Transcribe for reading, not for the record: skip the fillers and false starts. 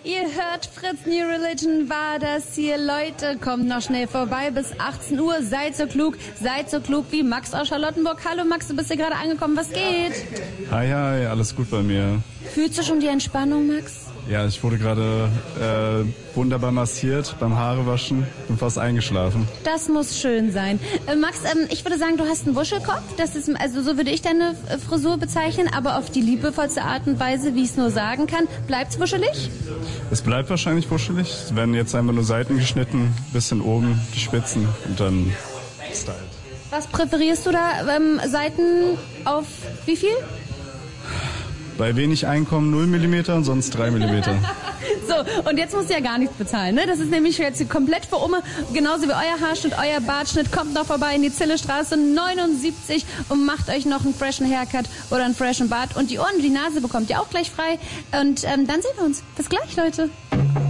Ihr hört Fritz New Religion, war das hier. Leute, kommt noch schnell vorbei bis 18 Uhr. Seid so klug wie Max aus Charlottenburg. Hallo Max, du bist hier gerade angekommen. Was geht? Hi, alles gut bei mir. Fühlst du schon die Entspannung, Max? Ja, ich wurde gerade wunderbar massiert beim Haarewaschen. Bin fast eingeschlafen. Das muss schön sein. Max, ich würde sagen, du hast einen Wuschelkopf. Das ist, also so würde ich deine Frisur bezeichnen, aber auf die liebevollste Art und Weise, wie ich es nur sagen kann. Bleibt's wuschelig? Es bleibt wahrscheinlich wuschelig. Es werden jetzt einfach nur Seiten geschnitten, bisschen oben die Spitzen und dann stylt. Was präferierst du da? Seiten auf wie viel? Bei wenig Einkommen 0 mm und sonst 3 mm. So, und jetzt musst du ja gar nichts bezahlen, ne? Das ist nämlich jetzt komplett für Umme, genauso wie euer Haarschnitt, euer Bartschnitt. Kommt noch vorbei in die Zillestraße 79 und macht euch noch einen freshen Haircut oder einen freshen Bart. Und die Ohren und die Nase bekommt ihr auch gleich frei. Und dann sehen wir uns. Bis gleich, Leute.